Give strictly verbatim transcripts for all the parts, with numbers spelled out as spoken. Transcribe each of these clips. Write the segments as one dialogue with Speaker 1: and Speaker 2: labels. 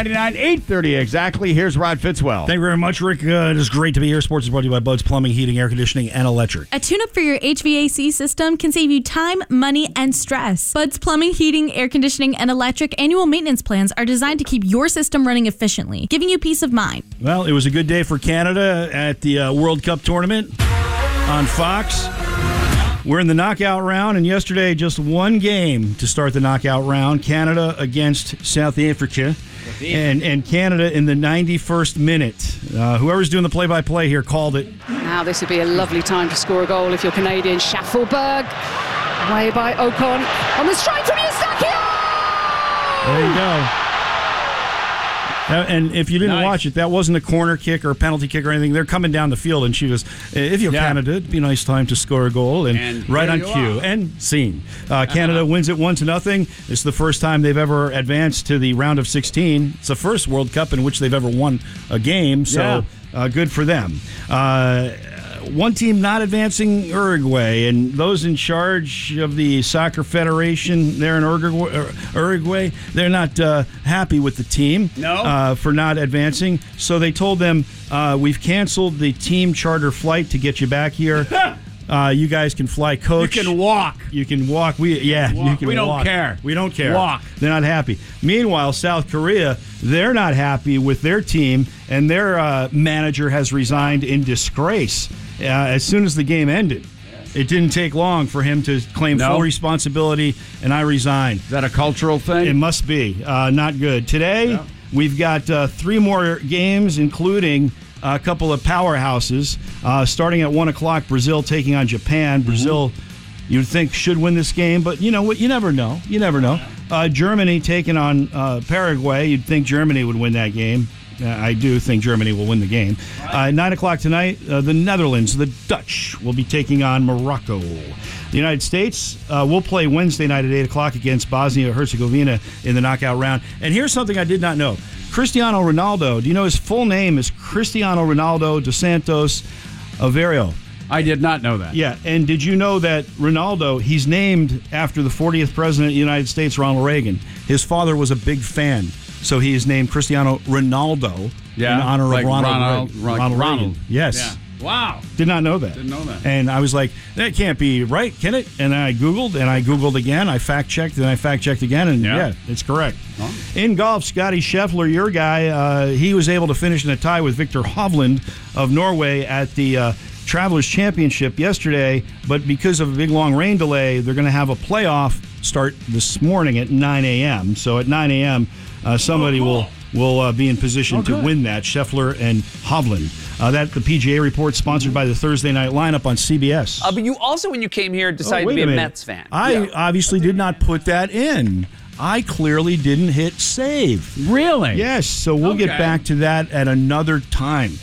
Speaker 1: ninety-nine, eight thirty exactly. Here's Rod Fitzwell.
Speaker 2: Thank you very much, Rick. Uh, it is great to be here. Sports is brought to you by Bud's Plumbing, Heating, Air Conditioning, and Electric.
Speaker 3: A tune-up for your H V A C system can save you time, money, and stress. Bud's Plumbing, Heating, Air Conditioning, and Electric annual maintenance plans are designed to keep your system running efficiently, giving you peace of mind.
Speaker 2: Well, it was a good day for Canada at the uh, World Cup tournament on Fox. We're in the knockout round, and yesterday just one game to start the knockout round. Canada against South Africa, and and Canada in the ninety-first minute. Uh, whoever's doing the play-by-play here called it.
Speaker 4: Now this would be a lovely time to score a goal if you're Canadian. Schaffelberg, away by Ocon, on the strike from Eustachio!
Speaker 2: There you go. Uh, and if you didn't
Speaker 1: Nice.
Speaker 2: watch it, that wasn't a corner kick or a penalty kick or anything. They're coming down the field, and she was, if you're
Speaker 1: Yeah.
Speaker 2: Canada, it'd be a nice time to score a goal. And,
Speaker 1: And
Speaker 2: right
Speaker 1: here
Speaker 2: on
Speaker 1: you
Speaker 2: cue.
Speaker 1: are.
Speaker 2: And scene. Uh, Canada uh-huh. wins it one to nothing. It's the first time they've ever advanced to the round of sixteen. It's the first World Cup in which they've ever won a game, so
Speaker 1: Yeah.
Speaker 2: uh, good for them. Uh, one team not advancing, Uruguay, and those in charge of the soccer federation there in Uruguay, Uruguay they're not uh, happy with the team
Speaker 1: No.
Speaker 2: uh, for not advancing. So they told them, uh, we've canceled the team charter flight to get you back here. Uh, you guys can fly
Speaker 1: You
Speaker 2: coach.
Speaker 1: can walk.
Speaker 2: You can walk. We yeah.
Speaker 1: Walk.
Speaker 2: You can
Speaker 1: We don't
Speaker 2: walk.
Speaker 1: care.
Speaker 2: We don't care.
Speaker 1: Walk.
Speaker 2: They're not happy. Meanwhile, South Korea, they're not happy with their team, and their uh, manager has resigned in disgrace. Uh, as soon as the game ended, it didn't take long for him to claim
Speaker 1: No.
Speaker 2: full responsibility, and I resigned.
Speaker 1: Is that a cultural thing?
Speaker 2: It must be uh, not good. Today,
Speaker 1: Yeah.
Speaker 2: we've got uh, three more games, including a couple of powerhouses. Uh, starting at one o'clock, Brazil taking on Japan.
Speaker 1: Mm-hmm.
Speaker 2: Brazil, you'd think, should win this game, but you know what? You never know. You never know. Uh, Germany taking on uh, Paraguay. You'd think Germany would win that game. Uh, I do think Germany will win the game. Uh, nine o'clock tonight, uh, the Netherlands, the Dutch, will be taking on Morocco. The United States uh, will play Wednesday night at eight o'clock against Bosnia-Herzegovina in the knockout round. And here's something I did not know. Cristiano Ronaldo, do you know his full name is Cristiano Ronaldo dos Santos Aveiro?
Speaker 1: I did not know that.
Speaker 2: Yeah, and did you know that Ronaldo, he's named after the fortieth president of the United States, Ronald Reagan. His father was a big fan, so he is named Cristiano Ronaldo
Speaker 1: Yeah,
Speaker 2: in honor
Speaker 1: like
Speaker 2: of Ronald
Speaker 1: Ronald-
Speaker 2: Reagan.
Speaker 1: like
Speaker 2: Ronald
Speaker 1: Ronald.
Speaker 2: Reagan. Yes.
Speaker 1: Yeah. Wow.
Speaker 2: Did not know that.
Speaker 1: Didn't know that.
Speaker 2: And I was like, that can't be right, can it? And I Googled, and I Googled again. I fact-checked, and I fact-checked again, and
Speaker 1: Yeah.
Speaker 2: yeah, it's correct.
Speaker 1: Oh.
Speaker 2: In golf, Scotty Scheffler, your guy, uh, he was able to finish in a tie with Victor Hovland of Norway at the uh, Travelers Championship yesterday, but because of a big, long rain delay, they're going to have a playoff start this morning at nine a.m. So at nine a.m., uh, somebody
Speaker 1: Oh, cool.
Speaker 2: will will uh, be in position
Speaker 1: Oh,
Speaker 2: to
Speaker 1: good.
Speaker 2: win that, Scheffler and Hovland. Uh, that the P G A Report, sponsored by the Thursday Night Lineup on C B S.
Speaker 5: Uh, but you also, when you came here, decided
Speaker 2: Oh, wait
Speaker 5: to be a,
Speaker 2: minute.
Speaker 5: Mets fan.
Speaker 2: I obviously did not put that in. I clearly didn't hit save.
Speaker 1: Really?
Speaker 2: Yes, so we'll get
Speaker 1: Okay.
Speaker 2: back to that at another time.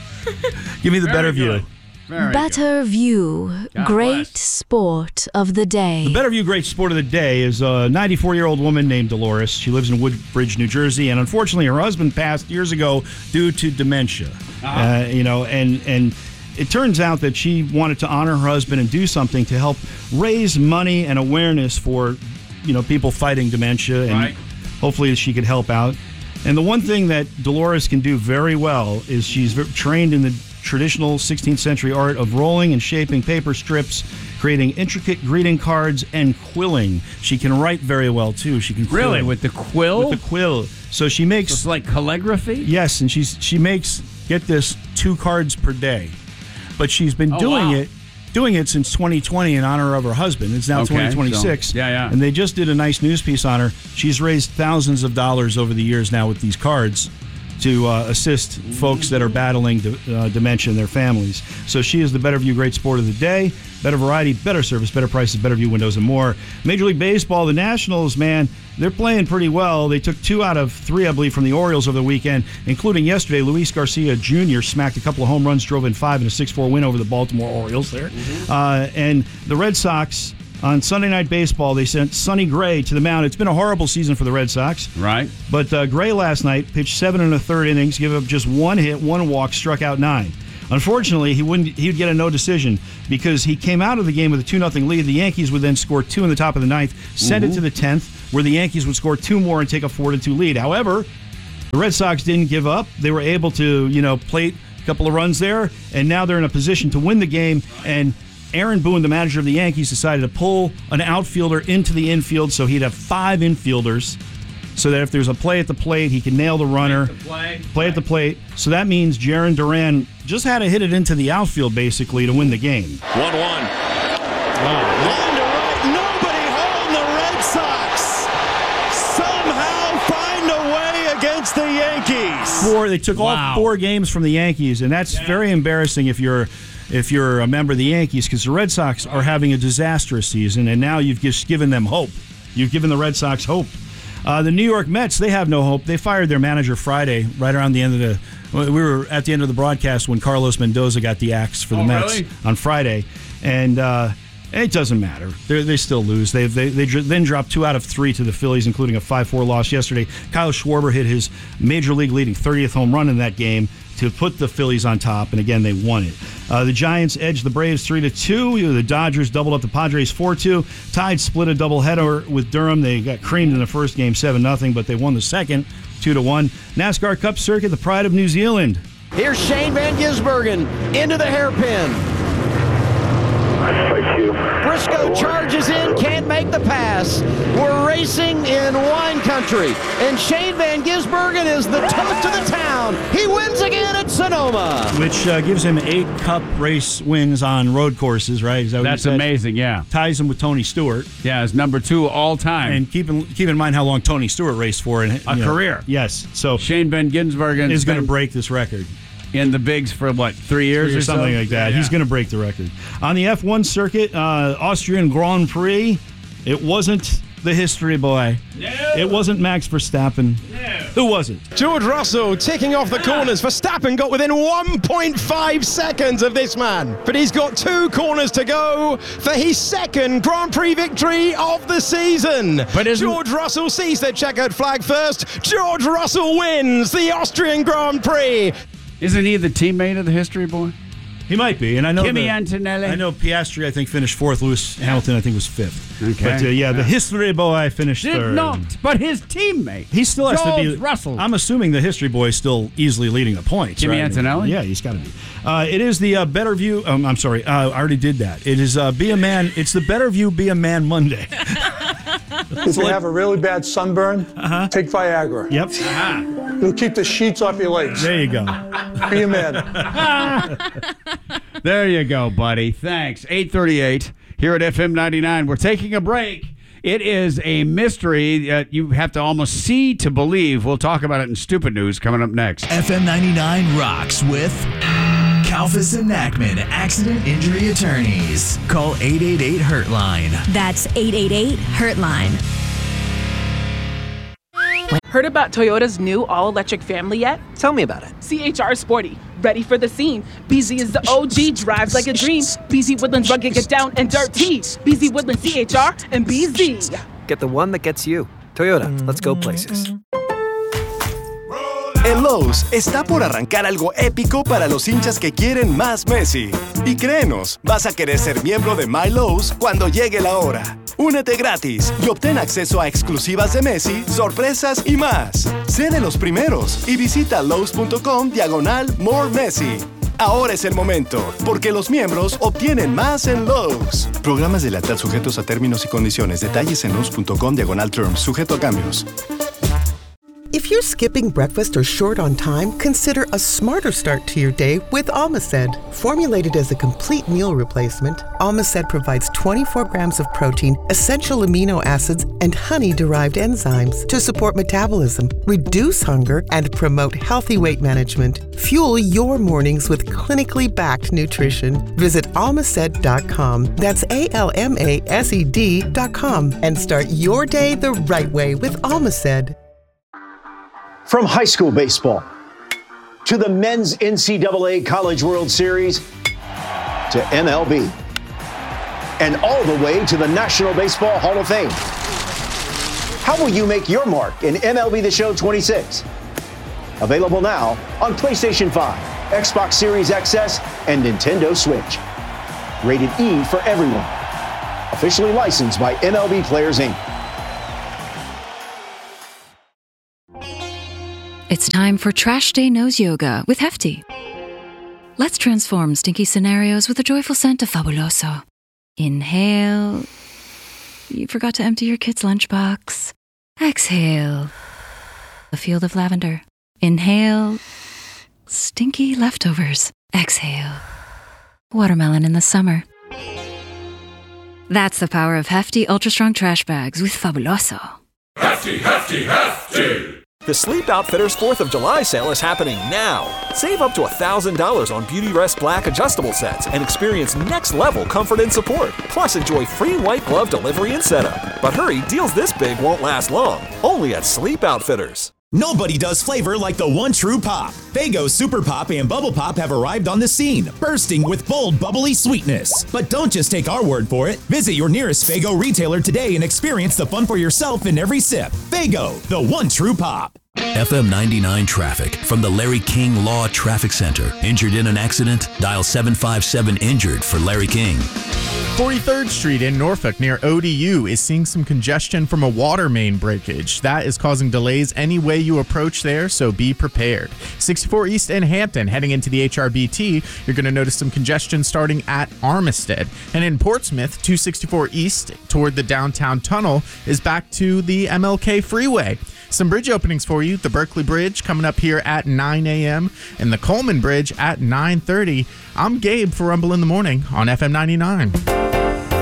Speaker 2: Give me the
Speaker 1: Very
Speaker 2: better
Speaker 1: good.
Speaker 2: view.
Speaker 1: Very
Speaker 6: Better View,
Speaker 1: God
Speaker 6: great
Speaker 1: bless.
Speaker 6: sport of the day.
Speaker 2: The Better View Great Sport of the Day is a ninety-four-year-old woman named Dolores. She lives in Woodbridge, New Jersey, and unfortunately her husband passed years ago due to dementia.
Speaker 1: Uh-huh.
Speaker 2: Uh, you know, and and it turns out that she wanted to honor her husband and do something to help raise money and awareness for, you know, people fighting dementia, and
Speaker 1: Right.
Speaker 2: hopefully she could help out. And the one thing that Dolores can do very well is she's v- trained in the traditional sixteenth century art of rolling and shaping paper strips, creating intricate greeting cards, and quilling. She can write very well, too. She can quill
Speaker 1: Really? With the quill?
Speaker 2: with the quill. So she makes
Speaker 1: It's like calligraphy?
Speaker 2: yes, and she's she makes, get this, two cards per day. But she's been
Speaker 1: Oh,
Speaker 2: doing
Speaker 1: wow.
Speaker 2: it doing it since twenty twenty in honor of her husband. It's now
Speaker 1: Okay,
Speaker 2: twenty twenty-six.
Speaker 1: so- yeah, yeah.
Speaker 2: And they just did a nice news piece on her. She's raised thousands of dollars over the years now with these cards to uh, assist folks that are battling de- uh, dementia in their families. So she is the Better View Great Sport of the Day. Better variety, better service, better prices, Better View windows, and more. Major League Baseball, the Nationals, man, they're playing pretty well. They took two out of three, I believe, from the Orioles over the weekend, including yesterday. Luis Garcia Junior smacked a couple of home runs, drove in five in a six four win over the Baltimore Orioles there. Uh, and the Red Sox, on Sunday Night Baseball, they sent Sonny Gray to the mound. It's been a horrible season for the Red Sox.
Speaker 1: Right.
Speaker 2: But uh, Gray last night pitched seven and a third innings, gave up just one hit, one walk, struck out nine. Unfortunately, he wouldn't. He would get a no decision because he came out of the game with a two nothing lead. The Yankees would then score two in the top of the ninth, send it to the tenth, where the Yankees would score two more and take a four to two lead. However, The Red Sox didn't give up. They were able to, you know, plate a couple of runs there, and now they're in a position to win the game. And Aaron Boone, the manager of the Yankees, decided to pull an outfielder into the infield so he'd have five infielders so that if there's a play at the plate, he can nail the runner.
Speaker 1: Play,
Speaker 2: play at the plate. So that means Jarren Duran just had to hit it into the outfield, basically, to win the game.
Speaker 7: one one. Wow. Line to right. Nobody home. The Red Sox somehow find a way against the Yankees.
Speaker 2: Four. They took
Speaker 1: Wow.
Speaker 2: all four games from the Yankees, and that's yeah. very embarrassing if you're if you're a member of the Yankees, because the Red Sox are having a disastrous season, and now you've just given them hope. You've given the Red Sox hope. Uh, the New York Mets, they have no hope. They fired their manager Friday, right around the end of the... We were at the end of the broadcast when Carlos Mendoza got the axe for the
Speaker 1: oh,
Speaker 2: Mets
Speaker 1: really?
Speaker 2: on Friday, and uh, it doesn't matter. They're, they still lose. They they they then dropped two out of three to the Phillies, including a five four loss yesterday. Kyle Schwarber hit his major league leading thirtieth home run in that game to put the Phillies on top, and again, they won it. Uh, the Giants edged the Braves three to two. The Dodgers doubled up the Padres four two. Tide split a doubleheader with Durham. They got creamed in the first game seven nothing, but they won the second two to one. NASCAR Cup Circuit, the pride of New Zealand.
Speaker 8: Here's Shane Van Gisbergen into the hairpin. Briscoe charges in, can't make the pass. We're racing in wine country, and Shane Van Gisbergen is the toast of the town. He wins again at Sonoma.
Speaker 2: Which uh, gives him eight Cup race wins on road courses, right? Is that what
Speaker 1: That's
Speaker 2: you said?
Speaker 1: amazing, yeah.
Speaker 2: Ties him with Tony Stewart.
Speaker 1: Yeah, it's number two all time.
Speaker 2: And keep in, keep in mind how long Tony Stewart raced for. And,
Speaker 1: a
Speaker 2: know,
Speaker 1: career.
Speaker 2: Yes. So
Speaker 1: Shane Van Gisbergen
Speaker 2: is going to break this record.
Speaker 1: In the bigs for, what, three years
Speaker 2: or,
Speaker 1: or
Speaker 2: something
Speaker 1: so?
Speaker 2: like that.
Speaker 1: Yeah.
Speaker 2: He's going to break the record. On the F one circuit, uh, Austrian Grand Prix, it wasn't the history boy.
Speaker 1: No.
Speaker 2: It wasn't Max Verstappen.
Speaker 1: No.
Speaker 2: Who was it?
Speaker 7: George Russell taking off the corners. Verstappen got within one point five seconds of this man. But he's got two corners to go for his second Grand Prix victory of the season.
Speaker 1: But
Speaker 7: George Russell sees the checkered flag first. George Russell wins the Austrian Grand Prix.
Speaker 1: Isn't he the teammate of the history boy?
Speaker 2: He might be, and I know
Speaker 1: Kimi
Speaker 2: the,
Speaker 1: Antonelli.
Speaker 2: I know Piastri, I think, finished fourth. Lewis Hamilton, I think, was fifth.
Speaker 1: Okay.
Speaker 2: But uh, yeah, the history boy finished
Speaker 1: Did
Speaker 2: third.
Speaker 1: not, but his teammate.
Speaker 2: He still has
Speaker 1: George
Speaker 2: to be.
Speaker 1: Russell.
Speaker 2: I'm assuming the history boy is still easily leading the points.
Speaker 1: Kimi
Speaker 2: right?
Speaker 1: Antonelli?
Speaker 2: Yeah, he's got to be. Uh, it is the uh, Better View. Um, I'm sorry, uh, I already did that. It is uh, Be a Man. It's the Better View Be a Man Monday.
Speaker 9: If you have a really bad sunburn, uh-huh. take Viagra.
Speaker 2: Yep.
Speaker 1: Uh-huh.
Speaker 9: It'll keep the sheets off your legs.
Speaker 2: There you go.
Speaker 9: Be a man.
Speaker 1: There you go, buddy. Thanks. eight thirty-eight here at F M ninety-nine. We're taking a break. It is a mystery that you have to almost see to believe. We'll talk about it in Stupid News coming up next.
Speaker 10: F M ninety-nine rocks with Kalfas and Nachman Accident Injury Attorneys. Call eight eight eight hurt line.
Speaker 3: That's eight eight eight hurt line.
Speaker 11: Heard about Toyota's new all-electric family yet?
Speaker 8: Tell me about it.
Speaker 11: C H R Sporty, ready for the scene. B Z is the O G, drives like a dream. B Z Woodlands rugged, get down and dirty. B Z Woodlands C H R and B Z.
Speaker 8: Get the one that gets you. Toyota, let's go places.
Speaker 12: En Lowe's está por arrancar algo épico para los hinchas que quieren más Messi. Y créenos, vas a querer ser miembro de My Lowe's cuando llegue la hora. Únete gratis y obtén acceso a exclusivas de Messi, sorpresas y más. Sé de los primeros y visita Lowe's.com diagonal More Messi. Ahora es el momento, porque los miembros obtienen más en Lowe's. Programas de lealtad sujetos a términos y condiciones. Detalles en Lowe's.com diagonal terms, sujeto a cambios.
Speaker 13: If you're skipping breakfast or short on time, consider a smarter start to your day with Almaced. Formulated as a complete meal replacement, Almaced provides twenty-four grams of protein, essential amino acids, and honey-derived enzymes to support metabolism, reduce hunger, and promote healthy weight management. Fuel your mornings with clinically backed nutrition. Visit almaced dot com. That's A L M A S E D dot com. And start your day the right way with Almaced.
Speaker 14: From high school baseball to the men's N C double A College World Series to M L B and all the way to the National Baseball Hall of Fame. How will you make your mark in M L B The Show twenty-six? Available now on PlayStation five, Xbox Series X S, and Nintendo Switch. Rated E for everyone. Officially licensed by M L B Players, Incorporated.
Speaker 15: It's time for Trash Day Nose Yoga with Hefty. Let's transform stinky scenarios with a joyful scent of Fabuloso. Inhale. You forgot to empty your kid's lunchbox. Exhale. A field of lavender. Inhale. Stinky leftovers. Exhale. Watermelon in the summer. That's the power of Hefty Ultra Strong Trash Bags with Fabuloso.
Speaker 16: Hefty, hefty, hefty!
Speaker 17: The Sleep Outfitters fourth of July sale is happening now. Save up to one thousand dollars on Beautyrest Black adjustable sets and experience next-level comfort and support. Plus, enjoy free white glove delivery and setup. But hurry, deals this big won't last long. Only at Sleep Outfitters.
Speaker 18: Nobody does flavor like the one true pop. Faygo Super Pop and Bubble Pop have arrived on the scene, bursting with bold, bubbly sweetness. But don't just take our word for it. Visit your nearest Faygo retailer today and experience the fun for yourself in every sip. Faygo, the one true pop.
Speaker 19: F M ninety-nine traffic from the Larry King Law Traffic Center. Injured in an accident? Dial seven five seven injured for Larry King.
Speaker 20: forty-third Street in Norfolk near O D U is seeing some congestion from a water main breakage. That is causing delays any way you approach there, so be prepared. sixty-four East in Hampton, heading into the H R B T, you're going to notice some congestion starting at Armistead. And in Portsmouth, two sixty-four East toward the downtown tunnel is back to the M L K freeway. Some bridge openings for you. The Berkeley Bridge coming up here at nine a.m. and the Coleman Bridge at nine thirty. I'm Gabe for Rumble in the Morning on F M ninety-nine.